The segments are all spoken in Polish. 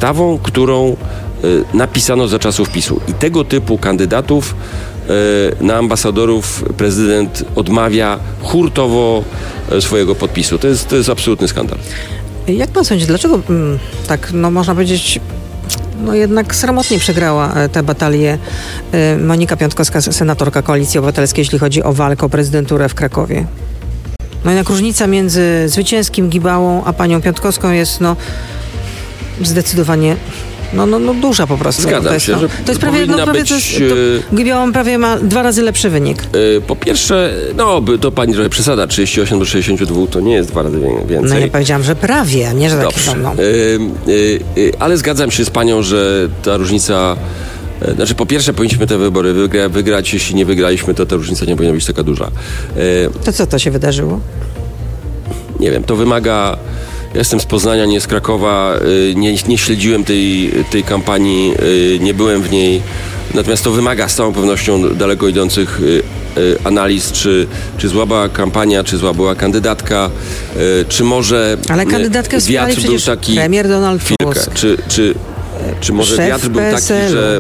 ustawą, którą napisano za czasów PiS-u. I tego typu kandydatów na ambasadorów prezydent odmawia hurtowo swojego podpisu. To jest absolutny skandal. Jak pan sądzi, dlaczego tak, można powiedzieć, jednak sromotnie przegrała tę batalię Monika Piątkowska, senatorka Koalicji Obywatelskiej, jeśli chodzi o walkę o prezydenturę w Krakowie? Jednak różnica między zwycięskim Gibałą a panią Piątkowską jest zdecydowanie duża po prostu. Zgadzam się, że to jest prawie, Gibała prawie ma 2 razy lepszy wynik. Po pierwsze, to pani trochę przesada, 38 do 62 to nie jest 2 razy więcej. Ja powiedziałam, że prawie, a nie, że tak. Ale zgadzam się z panią, że ta różnica... po pierwsze powinniśmy te wybory wygrać. Jeśli nie wygraliśmy, to ta różnica nie powinna być taka duża. To co to się wydarzyło? Nie wiem, to wymaga... Ja jestem z Poznania, nie z Krakowa, nie śledziłem tej kampanii, nie byłem w niej. Natomiast to wymaga z całą pewnością daleko idących analiz, czy zła była kampania, czy zła była kandydatka, czy może ale kandydatkę wiatr był taki... premier Donald Tusk. Czy może wiatr był taki, że...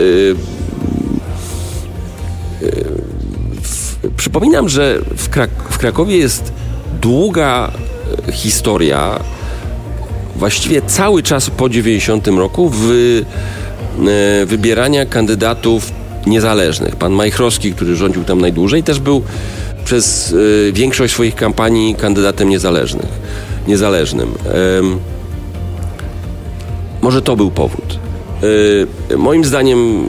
Przypominam, że w Krakowie jest długa historia, właściwie cały czas po 90 roku wybierania kandydatów niezależnych. Pan Majchrowski, który rządził tam najdłużej, też był przez większość swoich kampanii kandydatem niezależnym. Może to był powód. Moim zdaniem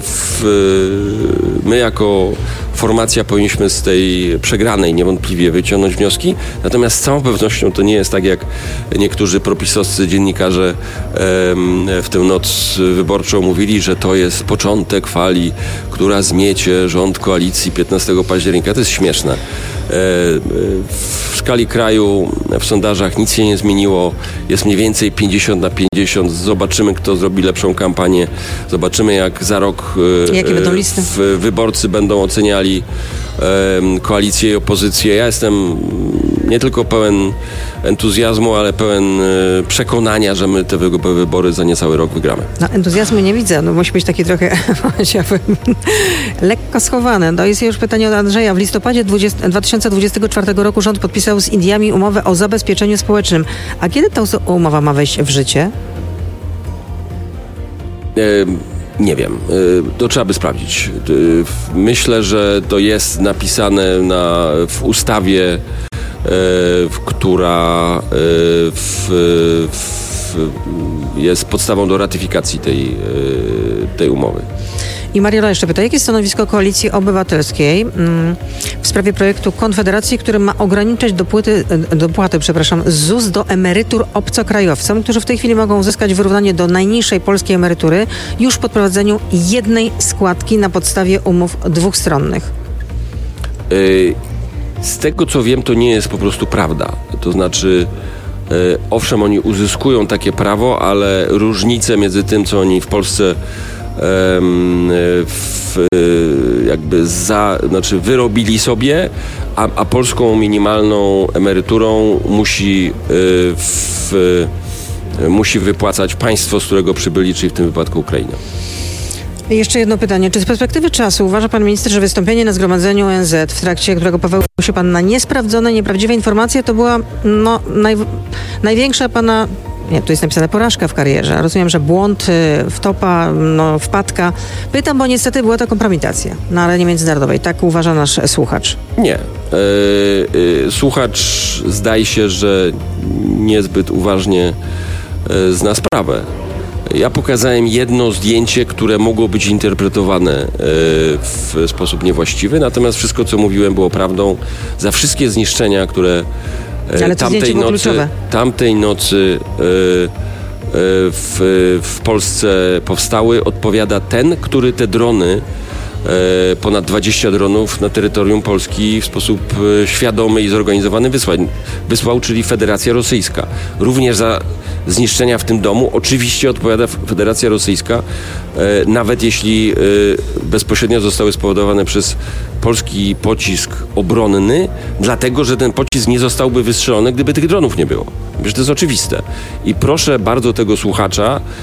my jako formacja powinniśmy z tej przegranej niewątpliwie wyciągnąć wnioski, natomiast z całą pewnością to nie jest tak, jak niektórzy propisowscy dziennikarze w tę noc wyborczą mówili, że to jest początek fali, która zmiecie rząd koalicji 15 października. To jest śmieszne. W skali kraju w sondażach nic się nie zmieniło. Jest mniej więcej 50-50. Zobaczymy, kto zrobi lepszą kampanię. Zobaczymy, jak za rok jakie będą listy? Wyborcy będą oceniali koalicję i opozycję. Ja jestem nie tylko pełen entuzjazmu, ale pełen przekonania, że my te wybory za niecały rok wygramy. Entuzjazmu nie widzę. Musi być taki trochę, powiedziałbym, lekko schowany. To jest już pytanie od Andrzeja. W listopadzie 2024 roku rząd podpisał z Indiami umowę o zabezpieczeniu społecznym. A kiedy ta umowa ma wejść w życie? Nie wiem. To trzeba by sprawdzić. Myślę, że to jest napisane w ustawie, która jest podstawą do ratyfikacji tej umowy. I Mariola jeszcze pyta, jakie jest stanowisko Koalicji Obywatelskiej w sprawie projektu Konfederacji, który ma ograniczać dopłaty z ZUS do emerytur obcokrajowcom, którzy w tej chwili mogą uzyskać wyrównanie do najniższej polskiej emerytury już po wprowadzeniu jednej składki na podstawie umów dwustronnych. Z tego, co wiem, to nie jest po prostu prawda. To znaczy, owszem, oni uzyskują takie prawo, ale różnice między tym, co oni w Polsce wyrobili sobie, a polską minimalną emeryturą musi wypłacać państwo, z którego przybyli, czyli w tym wypadku Ukraina. Jeszcze jedno pytanie. Czy z perspektywy czasu uważa pan minister, że wystąpienie na zgromadzeniu ONZ, w trakcie którego powołał się pan na niesprawdzone, nieprawdziwe informacje, to była największa pana... Nie, tu jest napisane porażka w karierze. Rozumiem, że błąd, wtopa, wpadka. Pytam, bo niestety była to kompromitacja na arenie międzynarodowej. Tak uważa nasz słuchacz. Nie. Słuchacz zdaje się, że niezbyt uważnie zna sprawę. Ja pokazałem jedno zdjęcie, które mogło być interpretowane w sposób niewłaściwy, natomiast wszystko, co mówiłem, było prawdą. Za wszystkie zniszczenia, które tamtej nocy w Polsce powstały, odpowiada ten, który te drony, ponad 20 dronów na terytorium Polski w sposób świadomy i zorganizowany wysłał, czyli Federacja Rosyjska. Również za zniszczenia w tym domu oczywiście odpowiada Federacja Rosyjska, nawet jeśli bezpośrednio zostały spowodowane przez polski pocisk obronny, dlatego, że ten pocisk nie zostałby wystrzelony, gdyby tych dronów nie było. Wiesz, to jest oczywiste. I proszę bardzo tego słuchacza,